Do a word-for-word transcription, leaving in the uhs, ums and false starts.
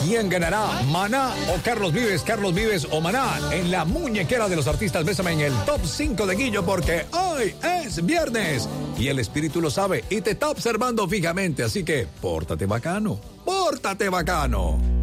¿Quién ganará? ¿Maná o Carlos Vives? Carlos Vives o Maná. En la muñequera de los artistas, bésame en el top cinco de Guillo, porque hoy es viernes. Y el espíritu lo sabe y te está observando fijamente. Así que, pórtate bacano. ¡Pórtate bacano!